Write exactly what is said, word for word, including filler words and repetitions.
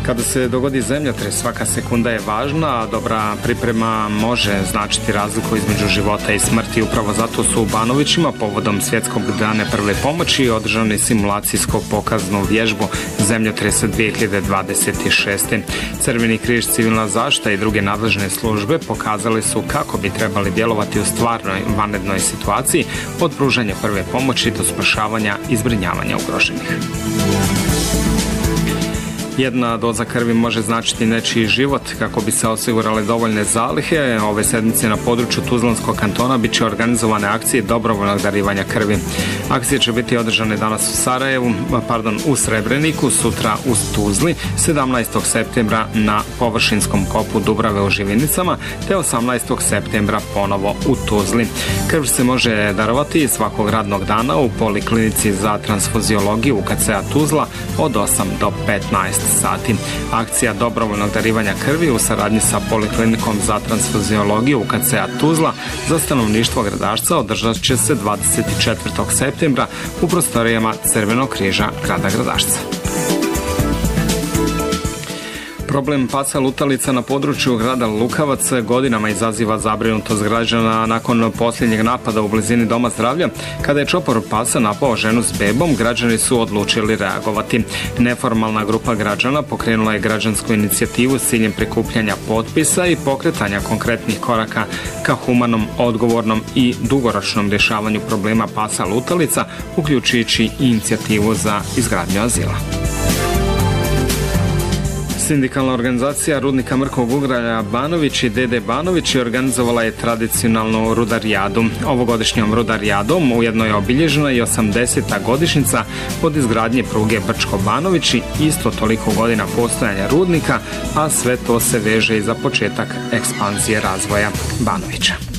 Kada se dogodi zemljotres, svaka sekunda je važna, a dobra priprema može značiti razliku između života i smrti. Upravo zato su u Banovićima povodom Svjetskog dana prve pomoći održani simulacijsko pokaznu vježbu zemljotresa dvije hiljade dvadeset šeste. Crveni križ, civilna zaštita i druge nadležne službe pokazali su kako bi trebali djelovati u stvarnoj vanrednoj situaciji od pružanja prve pomoći do spašavanja i zbrinjavanja ugroženih. Jedna doza krvi može značiti nečiji život. Kako bi se osigurale dovoljne zalihe, ove sedmice na području Tuzlanskog kantona bit će organizovane akcije dobrovoljnog darivanja krvi. Akcije će biti održane danas u Sarajevu, pardon, u Srebreniku, sutra u Tuzli, sedamnaestog septembra na površinskom kopu Dubrave u Živinicama, te osamnaestog septembra ponovo u Tuzli. Krv se može darovati svakog radnog dana u Poliklinici za transfuziologiju U K C-a Tuzla od osam do petnaest sati. Akcija dobrovoljnog darivanja krvi u saradnji sa Poliklinikom za transfuziologiju U K C-a Tuzla za stanovništvo Gradašca održat će se dvadeset četvrtog septembra u prostorijama Crvenog križa grada Gradašca. Problem pasa lutalica na području grada Lukavac godinama izaziva zabrinutost građana nakon posljednjeg napada u blizini Doma zdravlja. Kada je čopor pasa napao ženu s bebom, građani su odlučili reagovati. Neformalna grupa građana pokrenula je građansku inicijativu s ciljem prikupljanja potpisa i pokretanja konkretnih koraka ka humanom, odgovornom i dugoročnom rješavanju problema pasa lutalica, uključujući i inicijativu za izgradnju azila. Sindikalna organizacija rudnika mrkog uglja Banović i D D Banović organizovala je tradicionalnu rudarijadu. Ovogodišnjom rudarijadom ujedno je obilježena i osamdeseta godišnjica od izgradnje pruge Brčko-Banović i isto toliko godina postojanja rudnika, a sve to se veže i za početak ekspanzije razvoja Banovića.